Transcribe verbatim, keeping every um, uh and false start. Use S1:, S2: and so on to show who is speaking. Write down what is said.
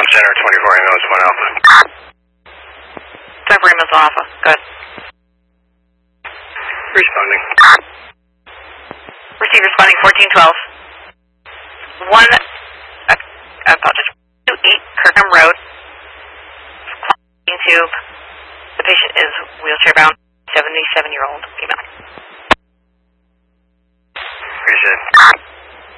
S1: Center twenty-four ambulance one Alpha.
S2: twenty-four ambulance one Alpha. Good.
S1: Responding.
S2: Receive responding fourteen twelve. One, uh, I apologize, two eight Kirkham Road. Tube. The patient is wheelchair bound, seventy-seven year old female.
S1: Appreciate it.